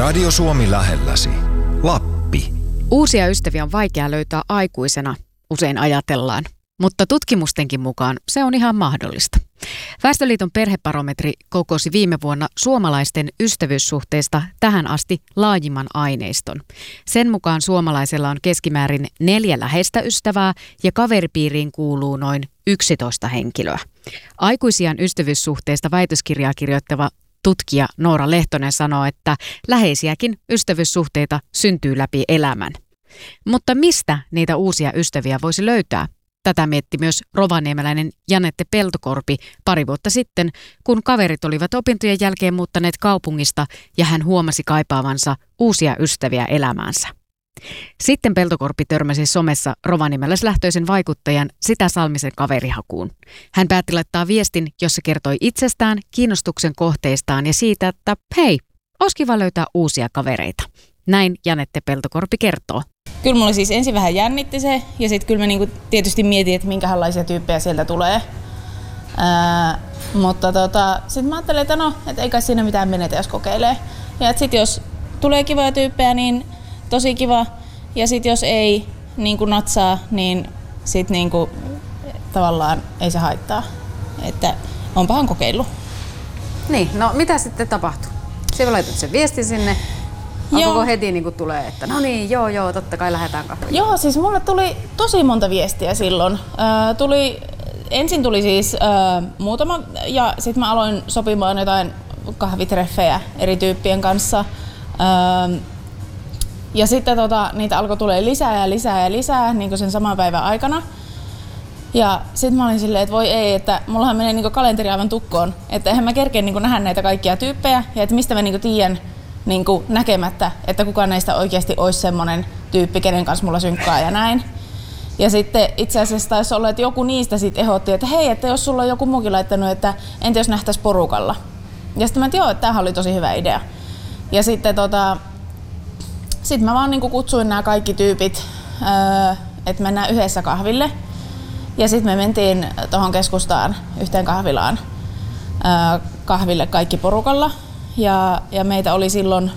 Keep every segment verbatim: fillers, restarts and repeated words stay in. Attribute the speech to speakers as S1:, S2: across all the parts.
S1: Radio Suomi lähelläsi. Lappi.
S2: Uusia ystäviä on vaikea löytää aikuisena, usein ajatellaan. Mutta tutkimustenkin mukaan se on ihan mahdollista. Väestöliiton perhebarometri kokosi viime vuonna suomalaisten ystävyyssuhteista tähän asti laajimman aineiston. Sen mukaan suomalaisella on keskimäärin neljä läheistä ystävää ja kaveripiiriin kuuluu noin yksitoista henkilöä. Aikuisian ystävyyssuhteista väitöskirjaa kirjoittava tutkija Noora Lehtonen sanoo, että läheisiäkin ystävyyssuhteita syntyy läpi elämän. Mutta mistä niitä uusia ystäviä voisi löytää? Tätä mietti myös rovaniemeläinen Janette Peltokorpi pari vuotta sitten, kun kaverit olivat opintojen jälkeen muuttaneet kaupungista ja hän huomasi kaipaavansa uusia ystäviä elämäänsä. Sitten Peltokorpi törmäsi somessa rovaniemeläislähtöisen vaikuttajan Sitä Salmisen kaverihakuun. Hän päätti laittaa viestin, jossa kertoi itsestään, kiinnostuksen kohteistaan ja siitä, että hei, olisi kiva löytää uusia kavereita. Näin Janette Peltokorpi kertoo.
S3: Kyllä mulla siis ensin vähän jännitti se ja sitten kyllä mä niinku tietysti mietin, että minkälaisia tyyppejä sieltä tulee. Ää, mutta tota, sitten mä ajattelin, että no, et ei kai siinä mitään menetä, jos kokeilee. Ja sitten jos tulee kivoja tyyppejä, niin tosi kiva. Ja sitten jos ei niin kuin natsaa, niin sitten niin kuin, tavallaan ei se haittaa. Että onpahan kokeillut.
S2: Niin, no mitä sitten tapahtui? Siellä laitat sen viestin sinne. Alkoiko heti niin kuin tulee, että no niin, joo, joo, totta kai lähdetään kahviin?
S3: Joo, siis mulle tuli tosi monta viestiä silloin. Äh, tuli, ensin tuli siis äh, muutama ja sitten mä aloin sopimaan jotain kahvitreffejä eri tyyppien kanssa. Äh, ja sitten tota, niitä alkoi tulee lisää ja lisää ja lisää niin kuin sen saman päivän aikana. Ja sitten mä olin silleen, että voi ei, että mullahan menee niin kuin kalenteri aivan tukkoon. Että eihän mä kerkeä niin kuin nähdä näitä kaikkia tyyppejä ja että mistä mä niin kuin tiedän, niin kuin näkemättä, että kukaan näistä oikeasti olisi semmoinen tyyppi, kenen kanssa mulla synkkaa ja näin. Ja sitten itse asiassa taisi olla, että joku niistä sitten ehdotti, että hei, että jos sulla on joku muukin laittanut, että entä jos nähtäisi porukalla. Ja sitten mä että joo, että tämähän oli tosi hyvä idea. Ja sitten tota, sit mä vaan niin kuin kutsuin nämä kaikki tyypit, öö, että mennään yhdessä kahville. Ja sitten me mentiin tuohon keskustaan yhteen kahvilaan öö, kahville kaikki porukalla. Ja, ja meitä oli silloin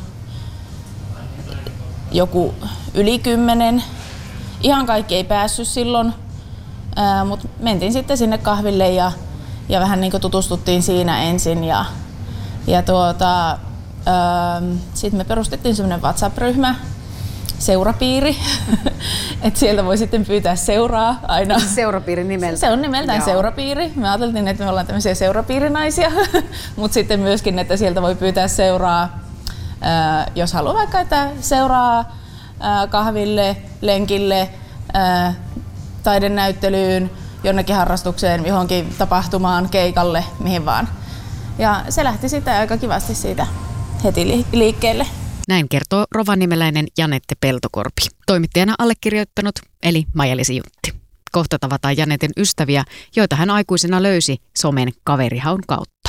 S3: joku yli kymmenen. Ihan kaikki ei päässyt silloin, ää, mutta mentiin sitten sinne kahville ja, ja vähän niin kuin tutustuttiin siinä ensin. Ja, ja tuota, sitten me perustettiin semmoinen WhatsApp-ryhmä, seurapiiri, että sieltä voi sitten pyytää seuraa aina.
S2: Seurapiiri nimeltä?
S3: Se on nimeltään Joo. seurapiiri. Me ajateltiin, että me ollaan tämmöisiä seurapiirinaisia, mutta sitten myöskin, että sieltä voi pyytää seuraa, ää, jos haluaa vaikka, että seuraa ää, kahville, lenkille, ää, taidenäyttelyyn, jonnekin harrastukseen, johonkin tapahtumaan, keikalle, mihin vaan. Ja se lähti sitten aika kivasti siitä heti liikkeelle.
S2: Näin kertoo rovaniemeläinen Janette Peltokorpi. Toimittajana allekirjoittanut eli Maija-Liisi Juntti. Kohta tavataan Janeten ystäviä, joita hän aikuisena löysi somen kaverihaun kautta.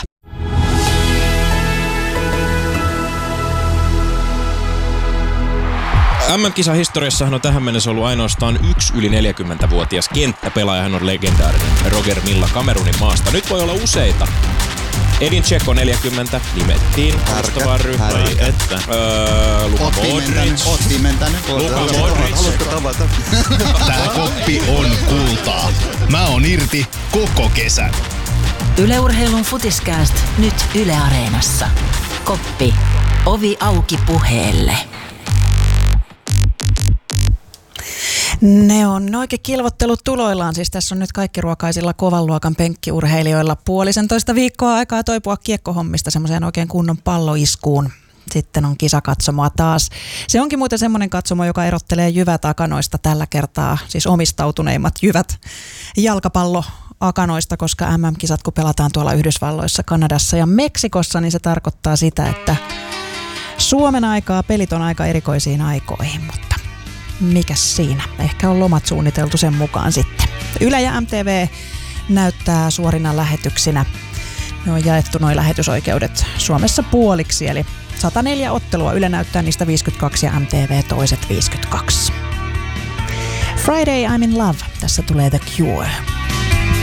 S4: M M-kisahistoriassahan on tähän mennessä ollut ainoastaan yksi yli neljäkymmentävuotias kenttäpelaaja. Hän on legendaarinen Roger Milla Kamerunin maasta. Nyt voi olla useita. Edin Dzeko neljäkymmentä nimettiin vastaavaan ryhmään.
S5: Että.
S4: Öö, Luka Modric.
S5: Oot pimentänyt.
S4: Luka Modric.
S5: Haluatko tavata?
S6: Tää koppi on kultaa. Mä oon irti koko kesän.
S7: Yle Urheilun Futiskääst nyt Yle Areenassa. Koppi. Ovi auki puheelle.
S8: Ne on oikein kilvottelut tuloillaan. Siis tässä on nyt kaikki ruokaisilla kovan luokan penkkiurheilijoilla puolisentoista viikkoa aikaa toipua kiekkohommista semmoiseen oikein kunnon palloiskuun. Sitten on kisakatsomoa taas. Se onkin muuten semmoinen katsomo, joka erottelee jyvät akanoista tällä kertaa, siis omistautuneimmat jyvät jalkapalloakanoista, koska M M-kisat kun pelataan tuolla Yhdysvalloissa, Kanadassa ja Meksikossa, niin se tarkoittaa sitä, että Suomen aikaa pelit on aika erikoisiin aikoihin, mutta mikäs siinä? Ehkä on lomat suunniteltu sen mukaan sitten. Yle ja M T V näyttää suorina lähetyksinä. Ne on jaettu noi lähetysoikeudet Suomessa puoliksi, eli sata neljä ottelua. Yle näyttää niistä viisikymmentäkaksi ja M T V toiset viisikymmentäkaksi. Friday I'm in love. Tässä tulee The Cure.